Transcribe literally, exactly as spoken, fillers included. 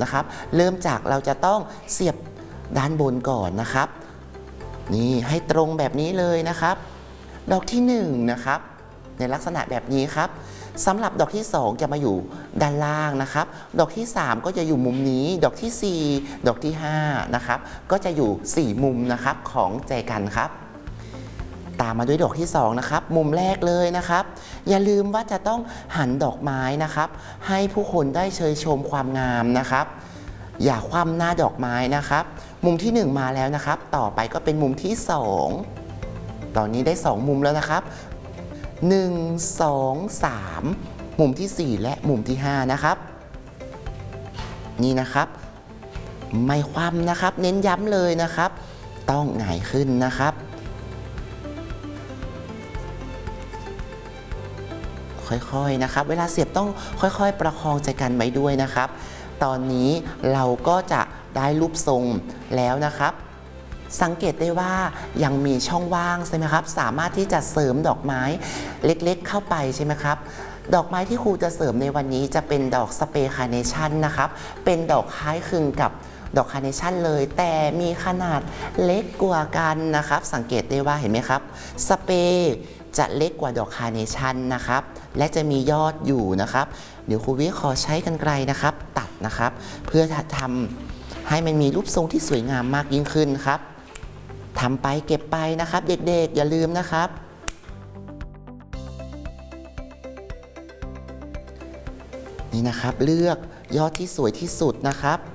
นะครับเริ่มจากเราจะต้องเสียบด้านบนก่อนนะครับนี่ให้ตรงแบบนี้เลยนะครับดอกที่หนึ่งนะครับในลักษณะแบบนี้ครับสำหรับดอกที่สองจะมาอยู่ด้านล่างนะครับดอกที่สามก็จะอยู่มุมนี้ดอกที่สี่ดอกที่ห้านะครับก็จะอยู่สี่มุมนะครับของใจกันครับตามมาด้วยดอกที่สองนะครับมุมแรกเลยนะครับอย่าลืมว่าจะต้องหันดอกไม้นะครับให้ผู้คนได้เชยชมความงามนะครับอย่าคว่ำหน้าดอกไม้นะครับมุมที่หนึ่งมาแล้วนะครับต่อไปก็เป็นมุมที่สองตอนนี้ได้สองมุมแล้วนะครับหนึ่ง สอง สามมุมที่สี่และมุมที่ห้านะครับนี่นะครับไม่คว่ำนะครับเน้นย้ำเลยนะครับต้องหงายขึ้นนะครับค่อยๆนะครับเวลาเสียบต้องค่อยๆประคองใจกันไว้ด้วยนะครับตอนนี้เราก็จะได้รูปทรงแล้วนะครับสังเกตได้ว่ายังมีช่องว่างใช่ไหมครับสามารถที่จะเสริมดอกไม้เล็กๆเข้าไปใช่ไหมครับดอกไม้ที่ครูจะเสริมในวันนี้จะเป็นดอกสเปรย์คาร์เนชั่นนะครับเป็นดอกคล้ายคลึงกับดอกคาร์เนชั่นเลยแต่มีขนาดเล็กกว่ากันนะครับสังเกตได้ว่าเห็นไหมครับสเปรย์จะเล็กกว่าดอกคาร์เนชั่นนะครับและจะมียอดอยู่นะครับเดี๋ยวครูวิขอใช้กรรไกรนะครับตัดนะครับเพื่อทำให้มันมีรูปทรงที่สวยงามมากยิ่งขึ้นครับทำไปเก็บไปนะครับเด็กๆอย่าลืมนะครับนี่นะครับเลือกยอดที่สวยที่สุดนะครับ